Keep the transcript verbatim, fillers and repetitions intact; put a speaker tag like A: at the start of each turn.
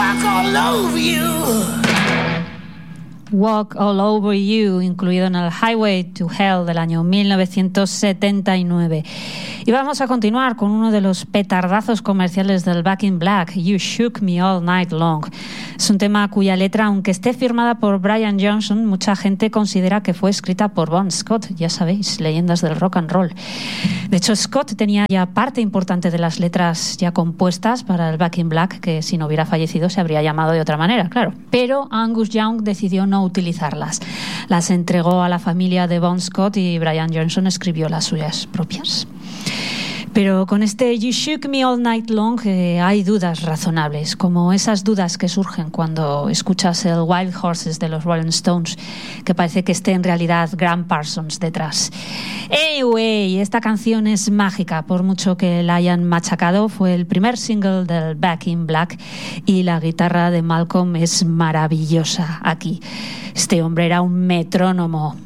A: walk all over you.
B: Walk All Over You, incluido en el Highway to Hell del año mil novecientos setenta y nueve. Y vamos a continuar con uno de los petardazos comerciales del Back in Black, You Shook Me All Night Long. Es un tema cuya letra, aunque esté firmada por Brian Johnson, mucha gente considera que fue escrita por Bon Scott, ya sabéis, leyendas del rock and roll. De hecho, Scott tenía ya parte importante de las letras ya compuestas para el Back in Black, que si no hubiera fallecido se habría llamado de otra manera, claro. Pero Angus Young decidió no utilizarlas. Las entregó a la familia de Bon Scott y Brian Johnson escribió las suyas propias. Pero con este You Shook Me All Night Long eh, hay dudas razonables, como esas dudas que surgen cuando escuchas el Wild Horses de los Rolling Stones, que parece que esté en realidad Graham Parsons detrás. Anyway, esta canción es mágica, por mucho que la hayan machacado. Fue el primer single del Back in Black y la guitarra de Malcolm es maravillosa aquí. Este hombre era un metrónomo.